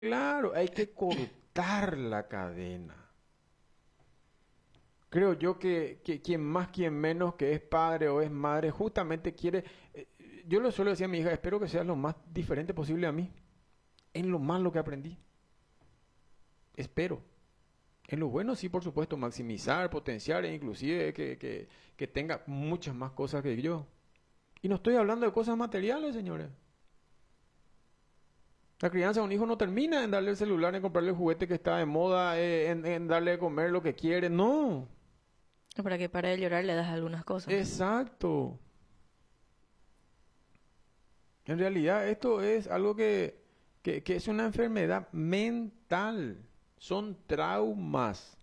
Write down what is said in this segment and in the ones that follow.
Claro, hay que cortar la cadena. Creo yo que quien más, quien menos, que es padre o es madre, justamente quiere... yo le suelo decir a mi hija, espero que seas lo más diferente posible a mí, en lo malo que aprendí. Espero. En lo bueno sí, por supuesto, maximizar, potenciar e inclusive que tenga muchas más cosas que yo. Y no estoy hablando de cosas materiales, señores. La crianza de un hijo no termina en darle el celular, en comprarle el juguete que está de moda, en darle de comer lo que quiere. No. Para que pare de llorar le das algunas cosas. Exacto. En realidad esto es algo que es una enfermedad mental. Son traumas.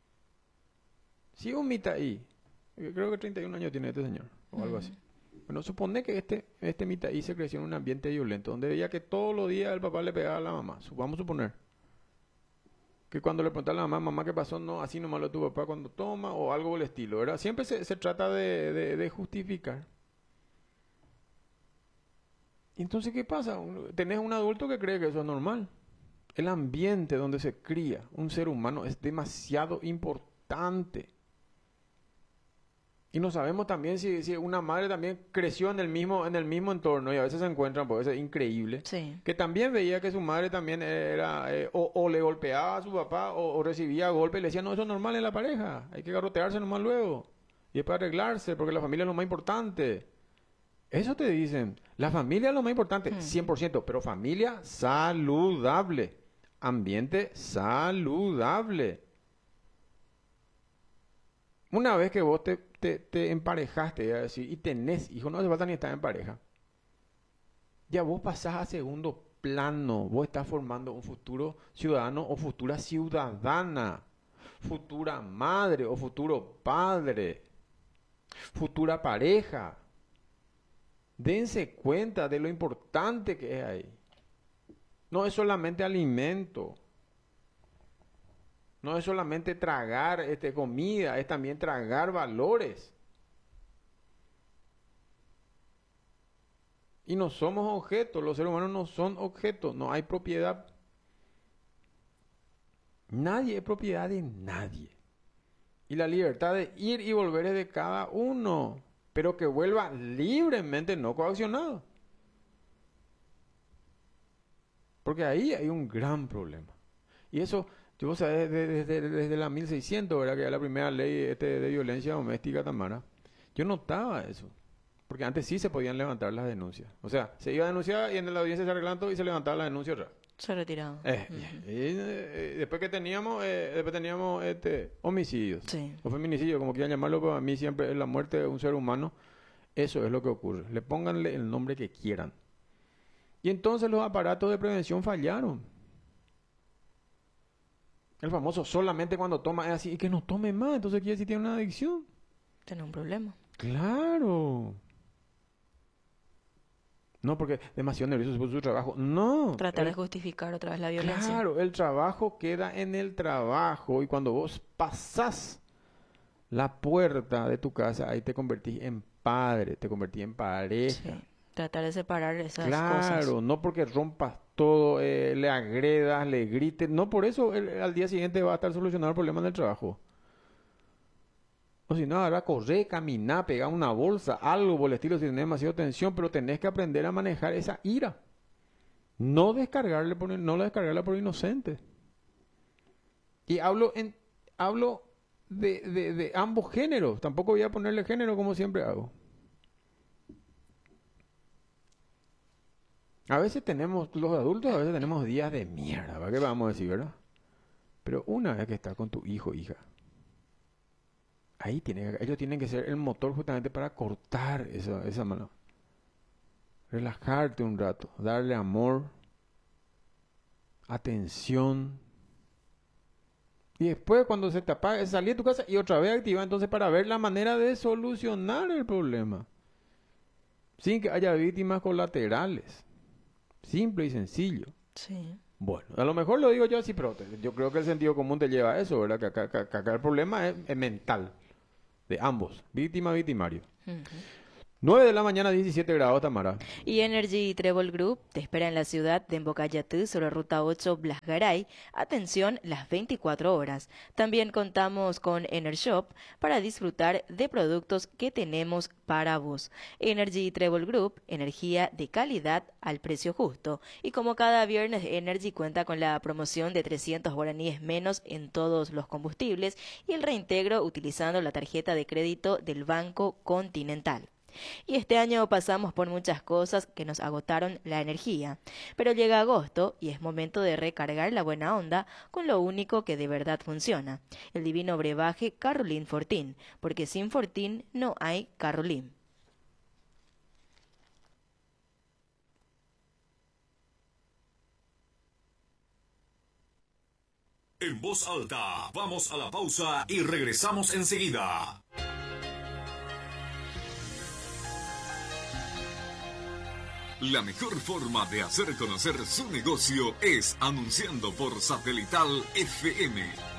Si un mitaí, creo que 31 años tiene este señor, o algo así. Mm. Bueno, supone que este mitaí se creció en un ambiente violento, donde veía que todos los días el papá le pegaba a la mamá. Vamos a suponer que cuando le preguntaba a la mamá, mamá, ¿qué pasó? No, así nomás lo tuvo papá cuando toma, o algo del estilo, ¿verdad? Siempre se trata de justificar. Y entonces, ¿qué pasa? Tenés un adulto que cree que eso es normal. El ambiente donde se cría un ser humano es demasiado importante. Y no sabemos también si una madre también creció en el mismo entorno y a veces se encuentran, porque eso es increíble, Sí. que también veía que su madre también era, o le golpeaba a su papá o recibía golpes y le decía, no, eso es normal en la pareja, hay que garrotearse nomás luego. Y es para arreglarse, porque la familia es lo más importante. Eso te dicen, la familia es lo más importante, Mm. 100%, pero familia saludable, ambiente saludable. Una vez que vos te emparejaste, iba a decir, y tenés hijos, no hace falta ni estar en pareja. Ya vos pasás a segundo plano. Vos estás formando un futuro ciudadano o futura ciudadana. Futura madre o futuro padre. Futura pareja. Dense cuenta de lo importante que es ahí. No es solamente alimento. No es solamente tragar comida, es también tragar valores. Y no somos objetos, los seres humanos no son objetos, no hay propiedad. Nadie es propiedad de nadie. Y la libertad de ir y volver es de cada uno, pero que vuelva libremente, no coaccionado. Porque ahí hay un gran problema. Y eso, yo sabes, desde la 1600, ¿verdad? Que era la primera ley de violencia doméstica, Tamara. Yo notaba eso. Porque antes sí se podían levantar las denuncias. O sea, se iba a denunciar y en la audiencia se arreglaban todo y se levantaba la denuncia otra vez. Se retirado. Ujú. Después que después teníamos homicidios Sí. o feminicidios, como quieran llamarlo, pero a mí siempre es la muerte de un ser humano. Eso es lo que ocurre. Le pónganle el nombre que quieran. Y entonces los aparatos de prevención fallaron. El famoso solamente cuando toma es así y que no tome más, entonces quiere decir que tiene una adicción. Tiene un problema. Claro. No porque demasiado nervioso por su trabajo. No, Tratar de justificar otra vez la violencia. claro, el trabajo queda en el trabajo y cuando vos pasás la puerta de tu casa, ahí te convertís en padre, te convertís en pareja. Sí. Tratar de separar esas cosas. Claro, no porque rompas todo, le agredas, le grites, no por eso al día siguiente va a estar solucionado el problema del trabajo. O si no, ahora correr, caminar, pegar una bolsa, algo por el estilo si tenés demasiada tensión, pero tenés que aprender a manejar esa ira. No descargarla por inocente. Y hablo de ambos géneros. Tampoco voy a ponerle género como siempre hago. A veces tenemos, los adultos a veces tenemos días de mierda, ¿verdad? ¿Qué vamos a decir, verdad? Pero una vez que estás con tu hijo, hija, ellos tienen que ser el motor justamente para cortar esa mano. Relajarte un rato, darle amor, atención. Y después cuando se te apaga, salir de tu casa y otra vez activar entonces para ver la manera de solucionar el problema. Sin que haya víctimas colaterales. Simple y sencillo. Sí. Bueno, a lo mejor lo digo yo así, pero yo creo que el sentido común te lleva a eso, ¿verdad? Que acá el problema es mental, de ambos, víctima, victimario. Ujú. 9 de la mañana, 17 grados, Tamara. Y Energy Travel Group te espera en la ciudad de Embocayatú sobre Ruta 8 Blasgaray. Atención, las 24 horas. También contamos con EnerShop para disfrutar de productos que tenemos para vos. Energy Travel Group, energía de calidad al precio justo. Y como cada viernes, Energy cuenta con la promoción de 300 guaraníes menos en todos los combustibles y el reintegro utilizando la tarjeta de crédito del Banco Continental. Y este año pasamos por muchas cosas que nos agotaron la energía, pero llega agosto y es momento de recargar la buena onda con lo único que de verdad funciona, el divino brebaje Carolín Fortín, porque sin Fortín no hay Carolín. En voz alta, vamos a la pausa y regresamos enseguida. La mejor forma de hacer conocer su negocio es anunciando por Satelital FM.